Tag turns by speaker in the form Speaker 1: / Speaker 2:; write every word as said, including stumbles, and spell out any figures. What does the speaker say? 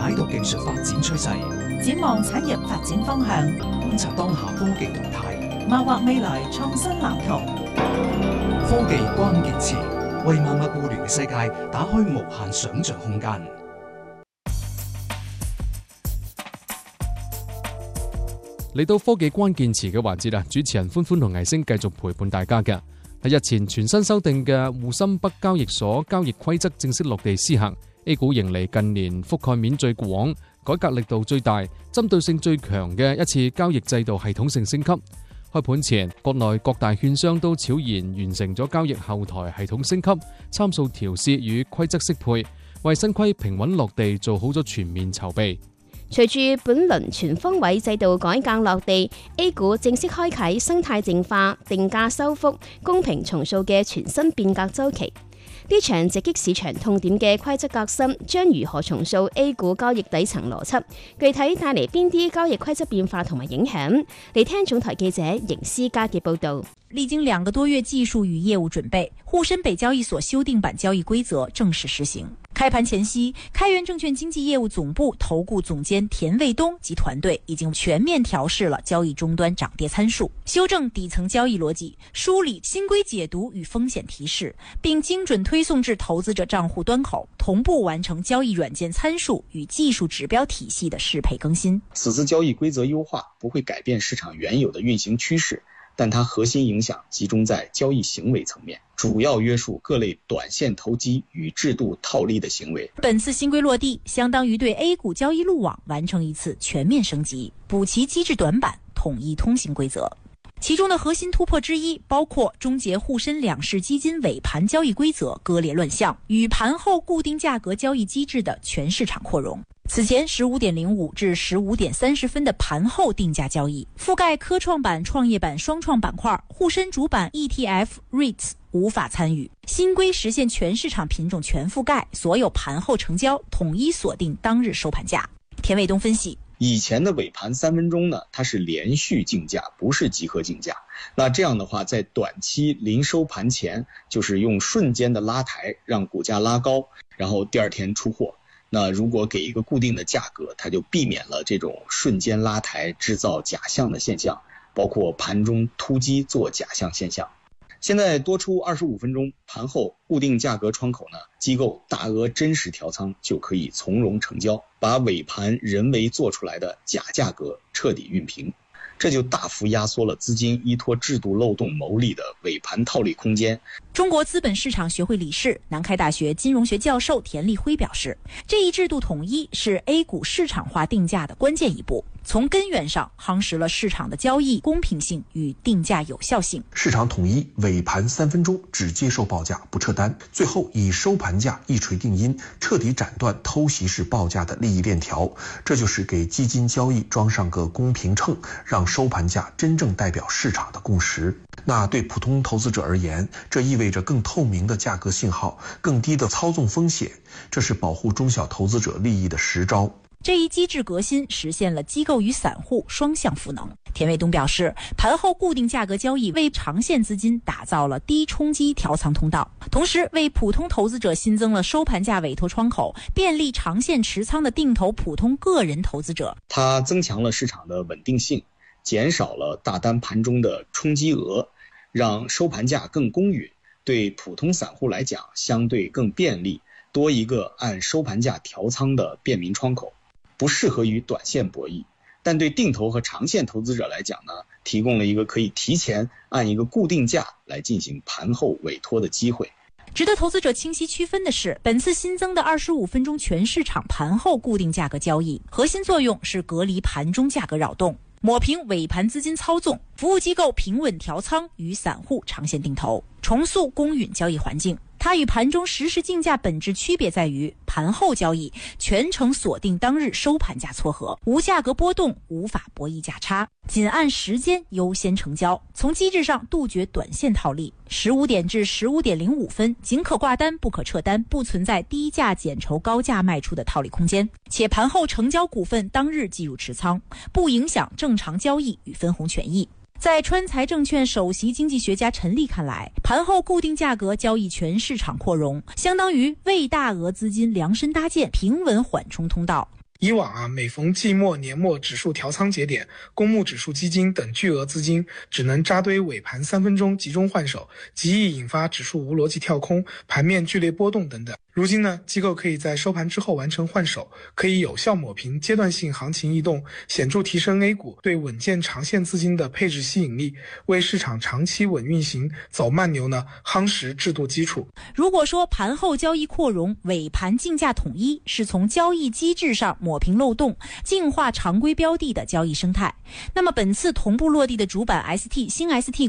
Speaker 1: 解讀技術發展趨勢，
Speaker 2: 展望產業發展方向，
Speaker 1: 觀察當下科技動態，
Speaker 2: 謀劃未來創新藍圖。
Speaker 1: 科技關鍵詞，為萬物互聯嘅世界打開無限想像空間。
Speaker 3: 嚟到科技關鍵詞嘅環節啦，主持人歡歡同藝星繼續陪伴大家嘅。喺日前全新修訂嘅滬深北交易所交易規則正式落地施行。A 股迎嚟近年覆蓋面最廣、改革力度最大、針對性最強嘅一次交易制度系統性升級。開盤前，國內各大券商都悄然完成咗交易後台系統升級、參數調試與規則適配，為新規平穩落地做好咗全面籌備。
Speaker 4: 隨住本輪全方位制度改革落地 ，A 股正式開啟生態淨化、定價修復、公平重塑嘅全新變革週期。呢場直擊市場痛點嘅規則革新，將如何重塑 A 股交易底層邏輯？具體帶嚟邊啲交易規則變化同埋影響？嚟聽總台記者邢思嘉嘅報導。
Speaker 5: 歷經兩個多月技術與業務準備，滬深北交易所修訂版交易規則正式實行。開盤前夕，開源證券經紀業務總部投顧總監田衛東及團隊已經全面調試了交易終端漲跌參數，修正底層交易邏輯，梳理新規解讀與風險提示，並精準推送至投資者賬戶端口，同步完成交易軟件參數與技術指標體系的適配更新。
Speaker 6: 此次交易規則優化不會改變市場原有的運行趨勢，但它核心影響集中在交易行為層面，主要約束各類短線投機與制度套利的行為。
Speaker 5: 本次新規落地，相當於對 A 股交易路網完成一次全面升級，補齊機制短板，統一通行規則。其中的核心突破之一，包括終結滬深兩市基金尾盤交易規則割裂亂象與盤後固定價格交易機制的全市場擴容。此前十五點零五至十五點三十分的盤後定價交易，覆蓋科創板、創業板雙創板塊，滬深主板 E T F、REITs 無法參與。新規實現全市場品種全覆蓋，所有盤後成交統一鎖定當日收盤價。田衛東分析，
Speaker 6: 以前的尾盤三分鐘呢，它是連續競價，不是集合競價。那這樣的話，在短期臨收盤前，就是用瞬間的拉抬，讓股價拉高，然後第二天出貨。那如果給一個固定的價格，它就避免了這種瞬間拉抬製造假象的現象，包括盤中突擊做假象現象。現在多出二十五分鐘盤後固定價格窗口呢，機構大額真實調倉就可以從容成交，把尾盤人為做出來的假價格徹底熨平，這就大幅壓縮了資金依託制度漏洞牟利的尾盤套利空間。
Speaker 5: 中國資本市場學會理事、南開大學金融學教授田立輝表示，這一制度統一是 A 股市場化定價的關鍵一步，從根源上夯實了市場的交易公平性與定價有效性。
Speaker 7: 市場統一，尾盤三分鐘只接受報價不撤單，最後以收盤價一錘定音，徹底斬斷偷襲式報價的利益鏈條。這就是給基金交易裝上個公平秤，讓收盤價真正代表市場的共識。那對普通投資者而言，這意味着更透明的價格信號，更低的操縱風險，這是保護中小投資者利益的實招。
Speaker 5: 這一機制革新實現了機構與散戶雙向賦能。田衛東表示，盤後固定價格交易為長線資金打造了低衝擊調倉通道，同時為普通投資者新增了收盤價委託窗口，便利長線持倉的定投普通個人投資者。
Speaker 6: 它增強了市場的穩定性，減少了大單盤中的衝擊額，讓收盤價更公允，對普通散戶來講相對更便利，多一個按收盤價調倉的便民窗口。不適合於短線博弈，但對定投和長線投資者來講呢，提供了一個可以提前按一個固定價來進行盤後委託的機會。
Speaker 5: 值得投資者清晰區分的是，本次新增的二十五分鐘全市場盤後固定價格交易，核心作用是隔離盤中價格擾動，抹平尾盤資金操縱，服務機構平穩調倉與散戶長線定投，重塑公允交易環境。它與盤中實時競價本質區別在於，盤後交易全程鎖定當日收盤價撮合，無價格波動，無法博弈價差，僅按時間優先成交。從機制上杜絕短線套利，十五點至十五點零五分僅可掛單不可撤單，不存在低價減籌高價賣出的套利空間，且盤後成交股份當日計入持倉，不影響正常交易與分紅權益。在川財證券首席經濟學家陳立看來，盤後固定價格交易全市場擴容，相當於為大額資金量身搭建平穩緩衝通道。
Speaker 8: 以往啊，每逢季末、年末指数调仓节点，公募指数基金等巨额资金只能扎堆尾盘三分钟集中换手，极易引发指数无逻辑跳空、盘面剧烈波动等等。如今呢，机构可以在收盘之后完成换手，可以有效抹平阶段性行情异动，显著提升 A 股对稳健长线资金的配置吸引力，为市场长期稳运行、走慢牛呢夯实制度基础。
Speaker 5: 如果说盘后交易扩容、尾盘竞价统一是从交易机制上抹平漏洞、净化常规标的的交易生态，那么本次同步落地的主板 S T 新 S T